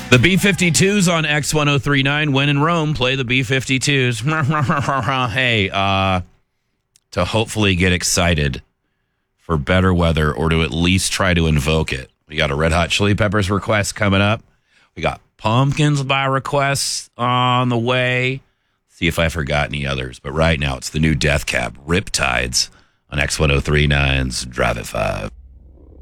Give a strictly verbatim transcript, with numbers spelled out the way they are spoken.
The B fifty-twos on X ten thirty-nine. When in Rome, play the B fifty-twos. Hey, uh, to hopefully get excited for better weather or to at least try to invoke it. We got a Red Hot Chili Peppers request coming up. We got Pumpkins by request on the way. See if I forgot any others. But right now, it's the new Death Cab, Riptides on X ten thirty-nine's Drive at five.